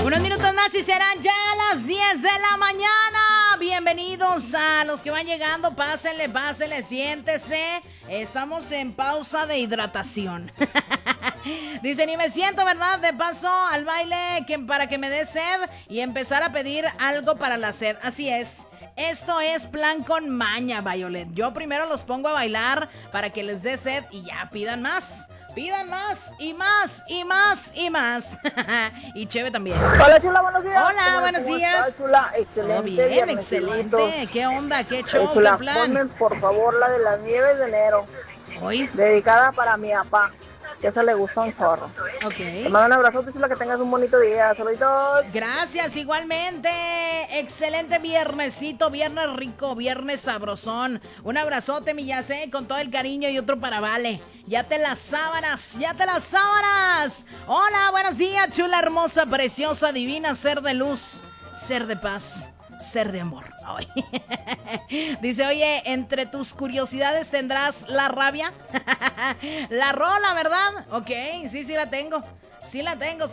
Unos minutos más y serán ya las 10 de la mañana. Bienvenidos a los que van llegando. Pásenle, siéntese. Estamos en pausa de hidratación. Dice, ni me siento, ¿verdad? De paso al baile para que me dé sed y empezar a pedir algo para la sed. Así es. Esto es plan con maña, Violet. Yo primero los pongo a bailar para que les dé sed y ya pidan más. Pidan más y más y más y más. Y Cheve también. Hola, Chula, buenos días. Hola, buenos días. ¿Estás, Chula? Excelente. Oh, bien, viernesito. excelente. ¿Qué onda? ¿Qué show? Chula, ¿Qué plan? ponme por favor la de las nieves de enero. Hoy. Dedicada para mi papá, que esa le gusta un chorro. Ok. Te mando un abrazote, Chula, que tengas un bonito día. Saluditos. Gracias, igualmente. Excelente viernesito, viernes rico, viernes sabrosón. Un abrazote, mi Yase, con todo el cariño y otro para Vale. Ya te las sábanas, ya te las sábanas. Hola, buenos días, chula, hermosa, preciosa, divina, ser de luz, ser de paz, ser de amor. Ay. Dice, oye, entre tus curiosidades tendrás la rabia. La rola, ¿verdad? Ok, sí la tengo. Sí la tengo.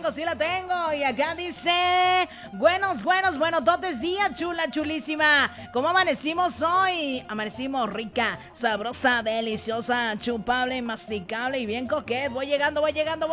Y acá dice, buenos dotes días, chula, chulísima. ¿Cómo amanecimos hoy? Amanecimos rica, sabrosa, deliciosa, chupable, masticable y bien coquet. Voy llegando,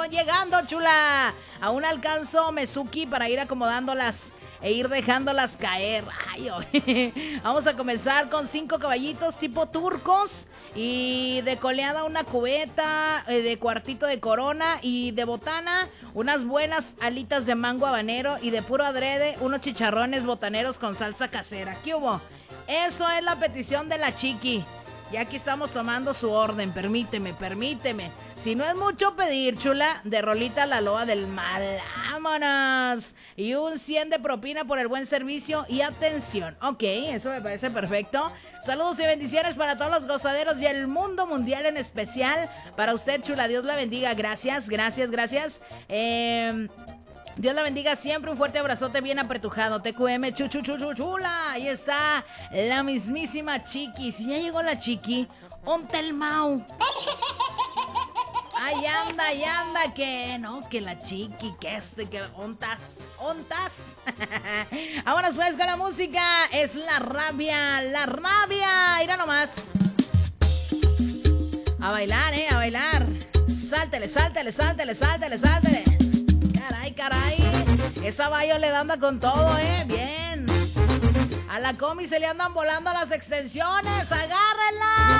chula. Aún alcanzo Mezuki para ir acomodándolas e ir dejándolas caer. Ay, vamos a comenzar con 5 caballitos tipo turcos y de coleada una cubeta de cuartito de Corona y de botana unas buenas alitas de mango habanero y de puro adrede unos chicharrones botaneros con salsa casera. ¿Qué hubo? Eso es la petición de la chiqui. Y aquí estamos tomando su orden, permíteme. Si no es mucho pedir, chula, de rolita la loa del mal. ¡Vámonos! Y un 100 de propina por el buen servicio y atención. Ok, eso me parece perfecto. Saludos y bendiciones para todos los gozaderos y el mundo mundial en especial. Para usted, chula, Dios la bendiga. Gracias. Dios la bendiga siempre, un fuerte abrazote bien apretujado. TQM, chula. Ahí está la mismísima Chiqui. Si ya llegó la Chiqui, onta el Mau. Ahí anda, que no, que la Chiqui, que ontas. Vámonos pues con la música. Es la rabia. Irá nomás. A bailar, a bailar. Sáltele. Caray, esa Bayo le anda con todo, bien. A la comi se le andan volando las extensiones, agárrenla.